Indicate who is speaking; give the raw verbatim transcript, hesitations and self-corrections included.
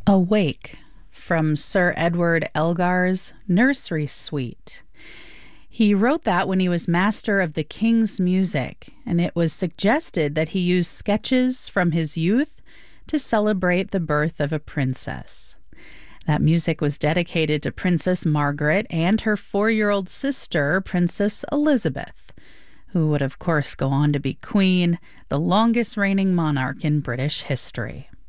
Speaker 1: Awake from Sir Edward Elgar's Nursery Suite. He wrote that when he was master of the king's music, and it was suggested that he use sketches from his youth to celebrate the birth of a princess. That music was dedicated to Princess Margaret and her four-year-old sister, Princess Elizabeth, who would of course go on to be queen, the longest reigning monarch in British history.